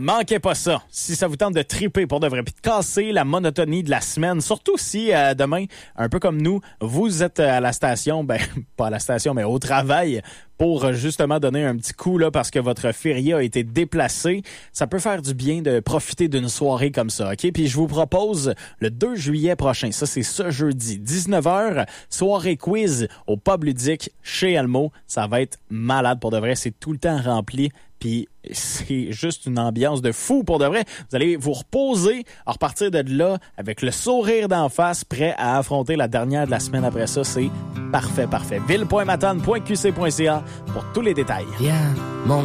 manquez pas ça. Si ça vous tente de triper pour de vrai, puis de casser la monotonie de la semaine, surtout si demain, un peu comme nous, vous êtes à la station, pas à la station, mais au travail, pour justement donner un petit coup là parce que votre férié a été déplacé. Ça peut faire du bien de profiter d'une soirée comme ça, OK? Puis je vous propose le 2 juillet prochain, ça c'est ce jeudi, 19h, soirée quiz au Pub Ludique chez Elmo. Ça va être malade pour de vrai, c'est tout le temps rempli. Puis c'est juste une ambiance de fou pour de vrai. Vous allez vous reposer, à repartir de là avec le sourire d'en face, prêt à affronter la dernière de la semaine après ça. C'est parfait. Ville.matane.qc.ca pour tous les détails. Yeah, mon